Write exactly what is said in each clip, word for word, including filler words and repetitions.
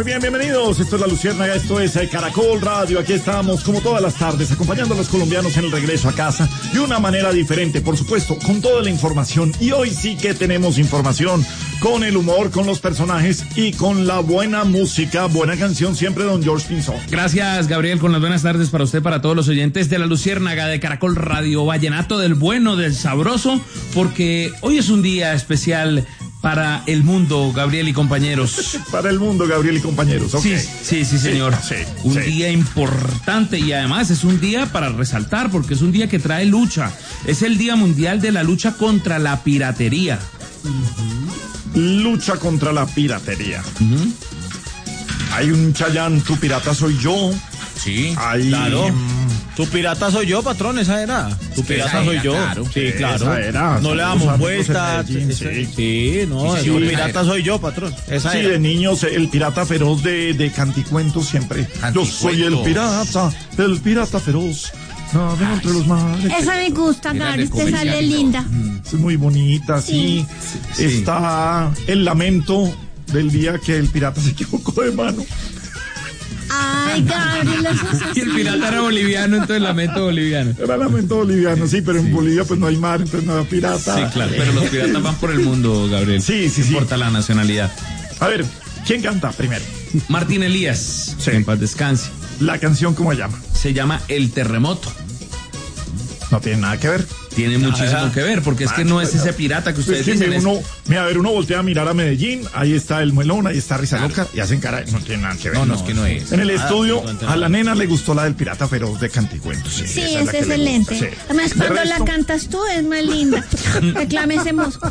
Muy bien, bienvenidos. Esto es La Luciérnaga, esto es Caracol Radio. Aquí estamos, como todas las tardes, acompañando a los colombianos en el regreso a casa de una manera diferente, por supuesto, con toda la información. Y hoy sí que tenemos información, con el humor, con los personajes y con la buena música, buena canción siempre, don George Pinzón. Gracias, Gabriel, con las buenas tardes para usted, para todos los oyentes de La Luciérnaga de Caracol Radio. Vallenato del bueno, del sabroso, porque hoy es un día especial para el mundo, Gabriel y compañeros. Para el mundo, Gabriel y compañeros, okay. Sí, sí, sí, señor. Sí, sí, un sí. día importante y además es un día para resaltar porque es un día que trae lucha. Es el Día Mundial de la Lucha contra la Piratería. Uh-huh. Lucha contra la piratería. Uh-huh. Hay un Chayán, tu pirata soy yo. Sí, Hay... claro. Tu pirata soy yo, patrón, esa era. Tu pirata esa soy era, yo. claro. Sí, claro. Esa era. No le damos vueltas. Sí, Sí, sí, no. Sí, Tu sí, pirata era. soy yo, patrón. Esa Sí, era. de niños, el pirata feroz de, de Canticuentos siempre. Yo soy el pirata, el pirata feroz. Navego entre los mares. Esa me gusta, Mira, Gary, de usted sale comercial. linda. Es muy bonita, sí. Sí. Está el lamento del día que el pirata se equivocó de mano. Ay, Gabriel, eso es Y el así. pirata era boliviano, entonces lamento boliviano. Era lamento boliviano, sí, pero en Bolivia pues no hay mar, entonces no hay pirata. Sí, claro, pero los piratas van por el mundo, Gabriel. Sí, sí, No sí. importa la nacionalidad. A ver, ¿quién canta primero? Martín Elías, Sí. que en paz descanse. La canción, ¿cómo se llama? Se llama El Terremoto. No tiene nada que ver. Tiene muchísimo que ver, porque es que no es ese pirata que ustedes Es que dicen. me es- uno, mira, a ver, uno voltea a mirar a Medellín, ahí está el Muelón, ahí está Risa Loca, y hacen cara, no tiene nada que ver. No, no, es que no es. En el Nada, estudio, absolutamente a la nada. nena le gustó la del pirata feroz de Canticuentos. Sí, Sí, esa es la que le excelente. gusta, sí. Además, De cuando resto- la cantas tú es más linda. Reclame ese mosco.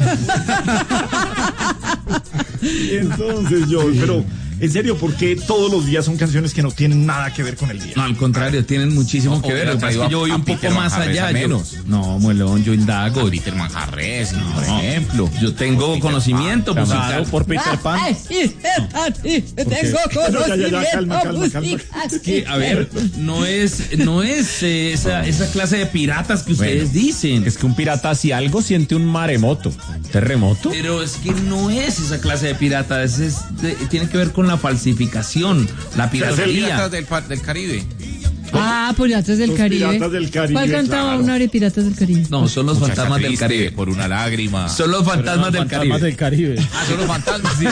Y entonces yo, pero en serio, ¿por qué todos los días son canciones que no tienen nada que ver con el día? No, al contrario, tienen muchísimo No, que ver. hubiera Lo que pasa es que traído yo voy a un poco Peter más Manjarres allá. a yo- menos. no, Muelón, yo indago. Peter Manjarres, por No, ejemplo. yo tengo Peter conocimiento Pan, musical. claro, por Peter Pan. Ay, sí, sí, tengo No, ya, ya, ya, calma, calma, conocimiento calma. musical. Que, a ver, no es, no es eh, esa, esa clase de piratas que ustedes Bueno, dicen. Es que un pirata, si algo, siente un maremoto. ¿Un terremoto? Pero es que no es esa clase de pirata, es, es de- tiene que ver con la falsificación, la piratería. del, del Caribe. Ah, Piratas del Los Caribe. Piratas del Caribe, ¿Cuál cantaba claro. una hora de Piratas del Caribe? No, son los fantasmas del Caribe. Por una lágrima. Son los fantasmas del Caribe. Caribe. Ah, son los fantasmas, sí.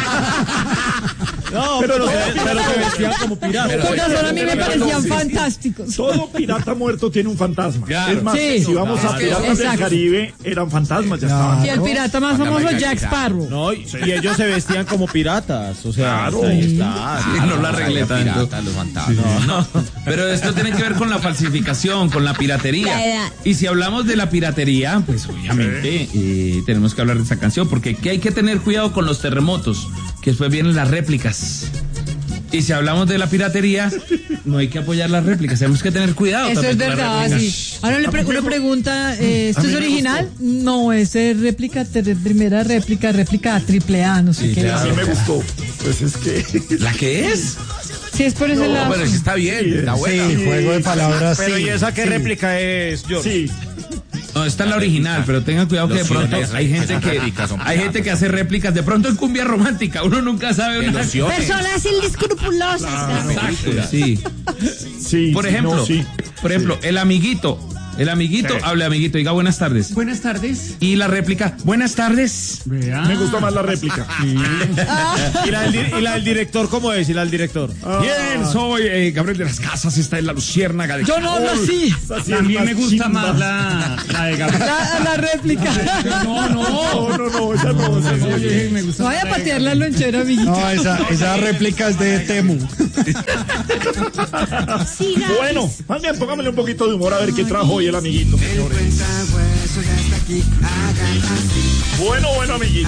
No, pero, se, pero se vestían como piratas. Con razón a mí me pero- parecían sí, sí. fantásticos. Todo pirata muerto tiene un fantasma. Claro. Es más, Sí. si vamos a Claro. Piratas del Exacto. Caribe, eran fantasmas, ya estaban. Y el pirata más famoso, Jack Sparrow. No, y, y ellos se vestían como piratas. O sea, Claro. ahí está. Sí, no la arreglé tanto. Piratas, los fantasmas. No, pero esto tiene que ver con la falsificación, con la La piratería. edad. Y si hablamos de la piratería, pues obviamente eh, tenemos que hablar de esta canción, porque ¿qué hay que tener cuidado con los terremotos? Que después vienen las réplicas. Y si hablamos de la piratería, no hay que apoyar las réplicas, tenemos que tener cuidado. Eso también es con las verdad, réplicas. sí. Ahora le pre- uno pregunta, eh, ¿esto A mí es me original? No, es eh, réplica, ter- primera réplica, réplica triple A, no sé Sí, qué. A claro. mí me gustó. Pues es que... ¿La qué es? Sí, es por ese No, lado. Bueno, sí está bien, está buena. Sí, juego de palabras. Pero ¿y esa qué réplica es, George? Sí. No, esta es la original, pero tengan cuidado que de Los pronto siones, hay gente esas que réplicas son hay gente piratas. que hace réplicas, de pronto en cumbia romántica, uno nunca sabe De una. los siones. Personas inescrupulosas. Exacto, sí. Sí, Por sí, ejemplo, no, sí. por ejemplo, el amiguito, el amiguito, Sí. hable amiguito, diga buenas tardes. Buenas tardes. Y la réplica, buenas tardes. Vea. Me gustó más la réplica. ¿Y la, del, di- y la del director cómo es? ¿Y la del director? Bien, soy eh, Gabriel de las Casas, está en la Luciérnaga de Yo no hablo así. Esa sí es También me gusta chimba. más la, la de Gabriel. La, la réplica. No, no. No, no, no, esa no, esa no. Oye, me gusta No vaya a más la de patear la lonchera, amiguito. No, esa, esa réplica es de Temu. Sí, Gaby. Bueno, más bien póngamele un poquito de humor a ver qué trajo hoy el amiguito, señores. Bueno, bueno, amiguito.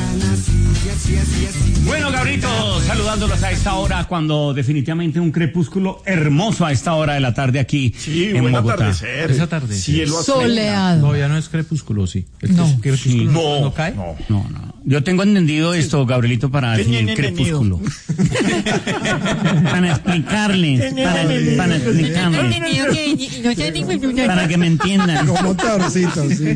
Bueno, Gabrito, saludándolos a esta hora, cuando definitivamente un crepúsculo hermoso a esta hora de la tarde aquí Sí, en buen Bogotá. atardecer. Es atardecer. Cielo azul. Soleado. Todavía no es crepúsculo, sí. No. Sí. No, ¿No cae? no. No, no. Yo tengo entendido esto, Gabrielito, para definir Ñe, Ñe, Ñe, crepúsculo. Para explicarles, para, para explicarles, para que me entiendan. Como Tarcito, sí.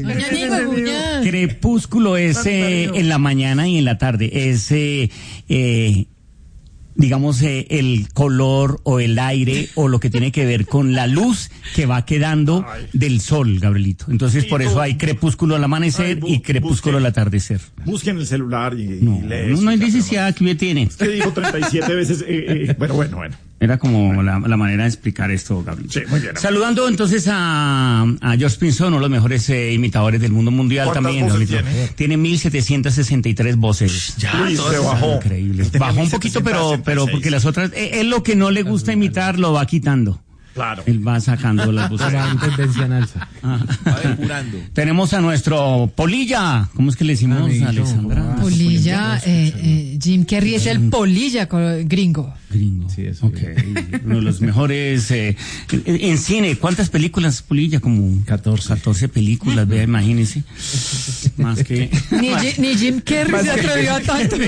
Crepúsculo es eh, en la mañana y en la tarde. Es eh, eh, digamos, eh, el color o el aire o lo que tiene que ver con la luz que va quedando Ay. del sol, Gabrielito. Entonces, Sí, por eso no. hay crepúsculo al amanecer Ay, bu- y crepúsculo busquen. al atardecer. Busquen el celular y, No, y lee no, eso, no hay ya, necesidad que tiene. Es que dijo treinta y siete veces. Eh, eh, bueno, bueno, bueno. Era como la, la manera de explicar esto, Gabriel. Sí, muy bien. Saludando entonces a, a George Pinzón, uno de los mejores eh, imitadores del mundo mundial ¿Cuántas también. voces Gabrielito. tiene? Tiene mil setecientas sesenta y tres voces. Uy, se bajó. Increíble. Tenía Bajó un poquito, pero, pero porque las otras, eh, él lo que no le gusta imitar lo va quitando. Claro. Él va sacando las voces. La tendencia en alza. Tenemos a nuestro Polilla. ¿Cómo es que le decimos, Amiguito, Alexandra? ah, Polilla, eh, eh, Jim Carrey es el polilla co- gringo. Gringo. Sí, eso. Ok. Uno de los mejores eh, en, en cine. ¿Cuántas películas, Polilla? Como catorce. catorce películas, vea, imagínese. Más que. Ni, Ji- ni Jim Carrey se atrevió a tanto.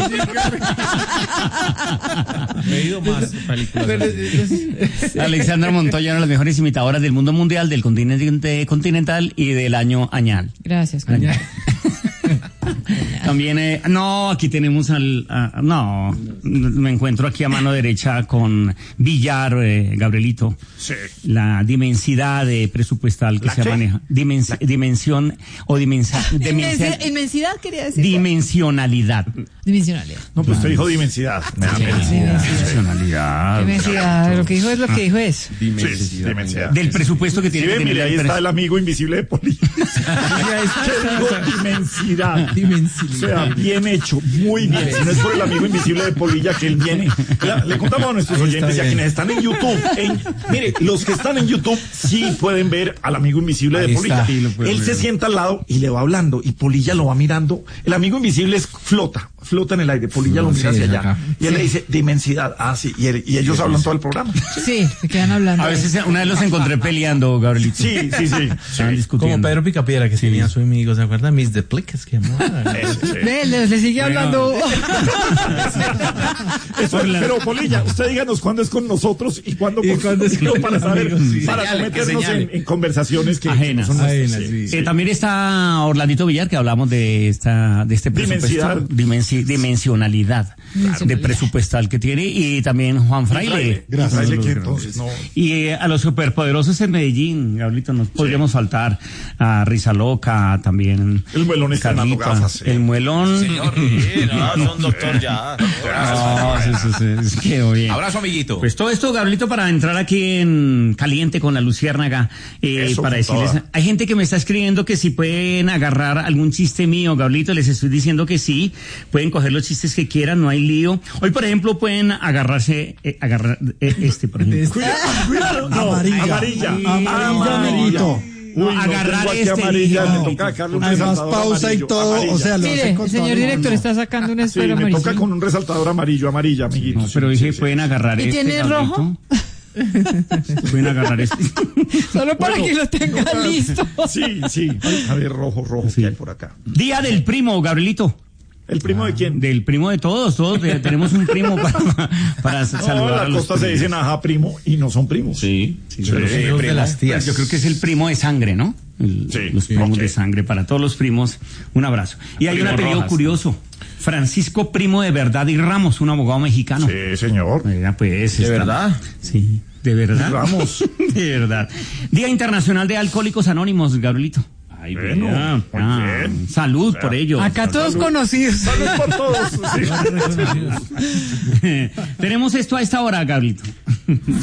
He ido más películas. Alexandra Montoya, una de las mejores imitadoras del mundo mundial, del continente continental y del año añal. Gracias, coño. También, eh, no, aquí tenemos al, a- no, me encuentro aquí a mano derecha con Villar, eh, Gabrielito. Sí. La dimensidad eh, presupuestal que ¿La se qué? maneja. Dimensi- dimensión o dimensa- Inmensidad, dimensia- inmensidad quería decir. dimensionalidad. Dimensionalidad. No, pues usted dijo dimensidad. Me da pena. Dimensionalidad. Dimensidad. Lo que dijo es lo que dijo es. Sí, dimensidad. Del presupuesto que Sí, tiene ve, que tener mire, ahí la está empresa. el amigo invisible de Poli. ¿Qué digo? Dimensidad. O sea, bien hecho, muy bien. Si no es por el amigo invisible de Polilla que él viene. La- le contamos a nuestros oyentes y a quienes están en YouTube. En- mire, los que están en YouTube sí pueden ver al amigo invisible de Ahí Polilla. está. Sí, lo pueden Él se ver. sienta al lado y le va hablando y Polilla lo va mirando. El amigo invisible es flota, flota en el aire. Polilla lo mira Sí, hacia es allá. acá. Y él le dice dimensidad. Ah, sí. Y, él- y ellos hablan todo el programa. Sí, se quedan hablando. A veces eh, una vez los encontré peleando, Gabrielito. Sí, sí, sí. Estaban discutiendo. Como Pedro Picapiedra, que tenía a su amigo, ¿se acuerdan? Mis Deplicas, que llamaba. Eso, sí. Ve, le, le sigue hablando. Eso, pero Polilla, usted díganos cuándo es con nosotros y cuándo Y con cuándo es nosotros con para saber, amigos, sí. para Señale, no que meternos en, señale. en conversaciones que, Ajenas. que no son nuestras. Ajenas, Sí, sí. sí. Eh, también está Orlandito Villar, que hablamos de esta de este presupuesto, dimensi- dimensionalidad de presupuestal que tiene, y también Juan Fraile. Gracias. Fraile que entonces no. Y eh, a los superpoderosos en Medellín, Gabrielito, nos podríamos faltar a Risa Loca, también. El muelón está dando Carlita, gafas, sí. el muelón. Señor, sí, no, son doctor ya. No, sí, sí, sí, sí, quedó bien. Abrazo, amiguito. Pues todo esto, Gabrielito, para entrar aquí en caliente con la Luciérnaga, eh, Eso, para con decirles, toda. hay gente que me está escribiendo que si pueden agarrar algún chiste mío, Gabrielito, les estoy diciendo que sí, pueden coger los chistes que quieran, no hay lío. Hoy, por ejemplo, pueden agarrarse, eh, agarrar eh, este, por ejemplo. Cuidado, cuidado. No, Amarilla. amarilla. Amarilla, amiguito. Uy, no, Agarrar tengo aquí este, amarilla, no. me toca sacarle un Además, resaltador pausa y amarillo, todo, amarilla. o sea, lo Mire, hace el con señor todo, director no. está sacando un Sí, esfero me amarillo. toca con un resaltador amarillo, amarilla, amiguito. No, Sí, pero sí, dije, sí. pueden agarrar ¿Y este. tiene rojo? Gabrielito. Pueden agarrar este. Solo para Bueno, que lo tenga listo. Sí, sí. A ver, rojo, rojo, ¿qué hay por acá? Día del primo, Gabrielito. ¿El primo de quién? Del primo de todos, todos eh, tenemos un primo para, para No, saludar en a la los costa se primos. dicen ajá, primo, y no son primos. Sí. Sí, Sí, los primos de las tías. Yo creo que es el primo de sangre, ¿no? El- Sí, los sí, primos ok. de sangre. Para todos los primos, un abrazo. Y hay un Primo apellido Rojas. curioso. Francisco Primo de Verdad y Ramos, un abogado mexicano. Sí, señor. Oiga, pues, ¿De está- verdad? Sí, de verdad. Ramos. De verdad. Día Internacional de Alcohólicos Anónimos, Gabrielito. Ay, Bueno, vea, muy ah, bien. salud por ello. Acá todos conocidos. Salud por todos. Sí. Tenemos esto a esta hora, Gabrielito.